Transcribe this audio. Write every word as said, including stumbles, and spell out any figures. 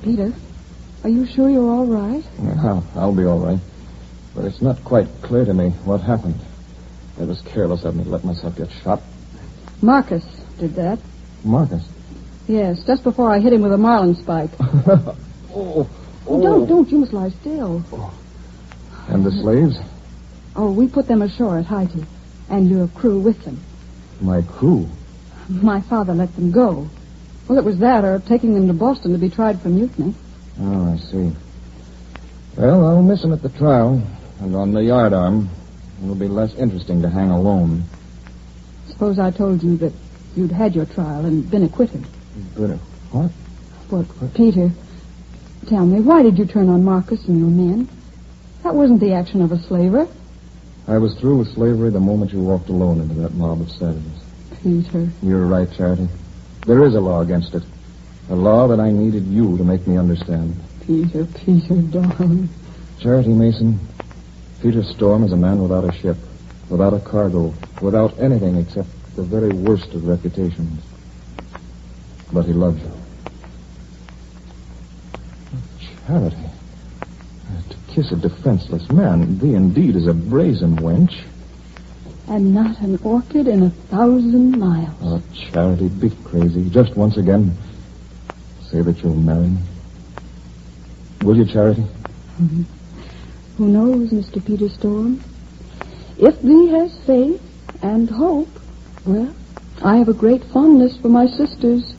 Peter, are you sure you're all right? Yeah, I'll, I'll be all right. But it's not quite clear to me what happened. It was careless of me to let myself get shot. Marcus did that. Marcus? Yes, just before I hit him with a marlin spike. oh, oh. oh, don't, don't. You must lie still. Oh. And the slaves? Oh, we put them ashore at Haiti. And your crew with them. My crew? My father let them go. Well, it was that or taking them to Boston to be tried for mutiny. Oh, I see. Well, I'll miss him at the trial. And on the yardarm, it'll be less interesting to hang alone. Suppose I told you that you'd had your trial and been acquitted. But, what? But, what? Peter, tell me, why did you turn on Marcus and your men? That wasn't the action of a slaver. I was through with slavery the moment you walked alone into that mob of savages. Peter. You're right, Charity. There is a law against it. A law that I needed you to make me understand. Peter, Peter, darling. Charity Mason, Peter Storm is a man without a ship, without a cargo, without anything except the very worst of reputations. But he loves you. Charity. To kiss a defenseless man, thee indeed is a brazen wench. And not an orchid in a thousand miles. Oh, Charity, be crazy. Just once again, say that you'll marry me. Will you, Charity? Mm-hmm. Who knows, Mister Peter Storm? If thee has faith and hope, well, I have a great fondness for my sisters,